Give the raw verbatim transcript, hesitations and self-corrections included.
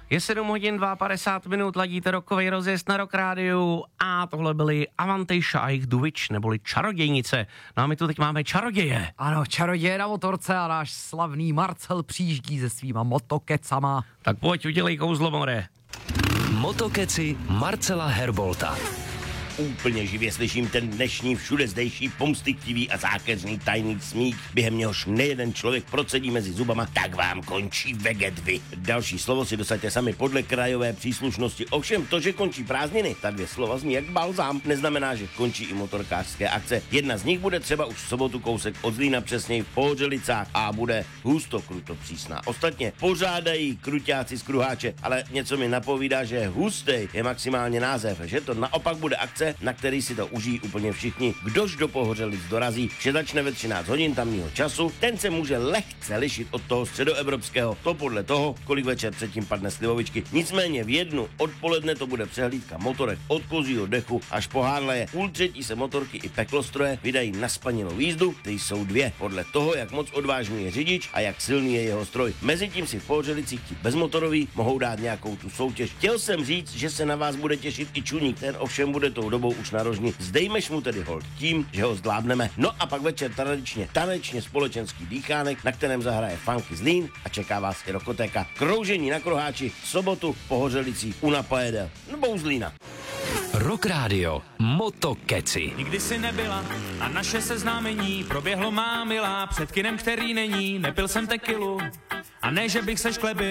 Je sedm hodin padesát dva minut, ladíte rokovej rozjezd na Rock Rádiu a tohle byly Avantejša a jejich Duvič, neboli čarodějnice. No a my tu teď máme čaroděje. Ano, čaroděje na motorce a náš slavný Marcel přijíždí se svýma motokecama. Tak pojď, udělej kouzlo, more. Motokeci Marcela Herbolta. Úplně živě slyším ten dnešní všude zdejší pomstychtivý a zákeřný tajný smích, během něhož nejeden člověk procedí mezi zubama, tak vám končí vegetvy. Další slovo si dosaďte sami podle krajové příslušnosti. Ovšem to, že končí prázdniny, ta dvě slova zní jak balzám, neznamená, že končí i motorkářské akce. Jedna z nich bude třeba už v sobotu kousek od Zlína, přesněji v Pohořelicách, a bude husto kruto přísná. Ostatně pořádají kruťáci z Kruháče, ale něco mi napovídá, že hustej je maximálně název, že to naopak bude akce, na který si to užijí úplně všichni. Kdož do Pohořelic dorazí, vše začne ve třináct hodin tamního času, ten se může lehce lišit od toho středoevropského, to podle toho, kolik večer předtím padne slivovičky. Nicméně v jednu odpoledne to bude přehlídka motorek od kozího dechu až po Harleje. Půl třetí se motorky i peklostroje vydají na spanilou jízdu, ty jsou dvě, podle toho, jak moc odvážný je řidič a jak silný je jeho stroj. Mezitím si v Pohořelicích ti bezmotorový mohou dát nějakou tu soutěž. Chtěl jsem říct, že se na vás bude těšit i Čuník, ten ovšem bude tou dobou už na rožni. Zdejmeš mu tedy hold tím, že ho zdlábneme. No a pak večer tradičně tanečně společenský dýchánek, na kterém zahraje Funky Zlín a čeká vás i rokotéka. Kroužení na Kruháči v sobotu v Pohořelicích u Napojedel nebo u Zlína. Rock Radio Motokeci. Nikdy si nebyla a naše seznámení proběhlo, má milá, před kinem, který není, nepil jsem tekilu a ne, že bych se šklebil.